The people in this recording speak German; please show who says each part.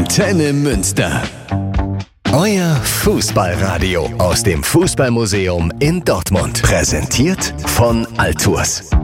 Speaker 1: Antenne Münster. Euer Fußballradio aus dem Fußballmuseum in Dortmund. Präsentiert von Altours.